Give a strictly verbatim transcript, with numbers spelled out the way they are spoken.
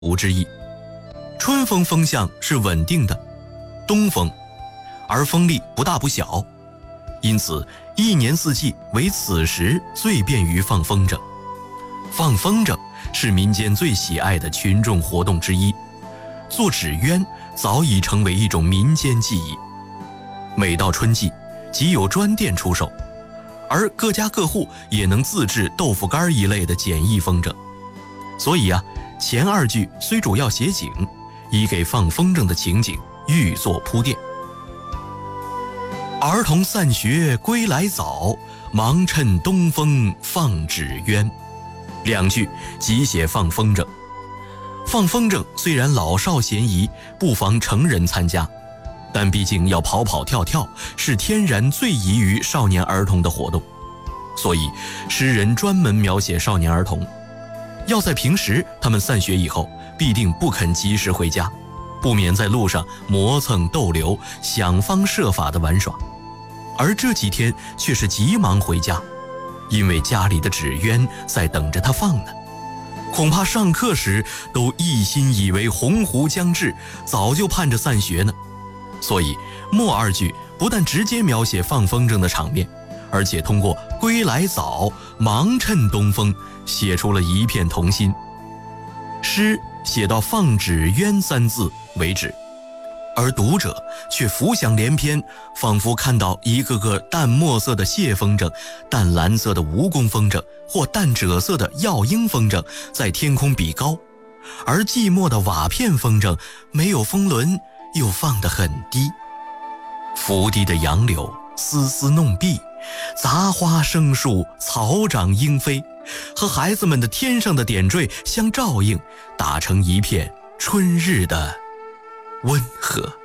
无之意。春风风向是稳定的，东风，而风力不大不小，因此一年四季为此时最便于放风筝。放风筝是民间最喜爱的群众活动之一，做纸鸢早已成为一种民间技艺。每到春季，即有专店出售，而各家各户也能自制豆腐干一类的简易风筝。所以啊，前二句虽主要写景，已给放风筝的情景预作铺垫。儿童散学归来早，忙趁东风放纸鸢。两句即写放风筝。放风筝虽然老少咸宜，不妨成人参加，但毕竟要跑跑跳跳，是天然最宜于少年儿童的活动，所以诗人专门描写少年儿童。要在平时他们散学以后，必定不肯及时回家，不免在路上磨蹭逗留，想方设法的玩耍。而这几天却是急忙回家，因为家里的纸鸢在等着他放呢。恐怕上课时都一心以为鸿鹄将至，早就盼着散学呢。所以末二句不但直接描写放风筝的场面，而且通过归来早，忙趁东风，写出了一片童心。诗写到放纸鸢三字为止，而读者却浮想联翩，仿佛看到一个个淡墨色的蟹风筝、淡蓝色的蜈蚣风筝或淡赭色的药鹰风筝在天空比高，而寂寞的瓦片风筝没有风轮，又放得很低。拂堤的杨柳丝丝弄碧，杂花生树，草长莺飞，和孩子们的天上的点缀相照应，打成一片春日的温和。